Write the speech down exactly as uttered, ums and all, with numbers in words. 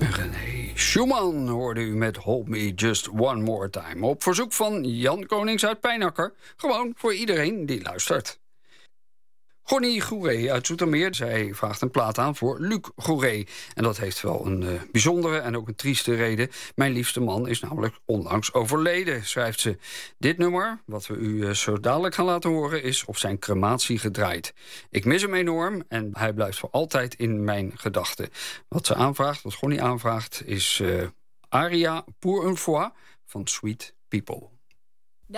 René Schumann hoorde u met Hold Me Just One More Time. Op verzoek van Jan Konings uit Pijnakker. Gewoon voor iedereen die luistert. Gonnie Goeree uit Zoetermeer, zij vraagt een plaat aan voor Luc Goeree. En dat heeft wel een uh, bijzondere en ook een trieste reden. Mijn liefste man is namelijk onlangs overleden, schrijft ze. Dit nummer, wat we u uh, zo dadelijk gaan laten horen, is op zijn crematie gedraaid. Ik mis hem enorm en hij blijft voor altijd in mijn gedachten. Wat ze aanvraagt, wat Gonnie aanvraagt, is uh, Aria pour une fois van Sweet People.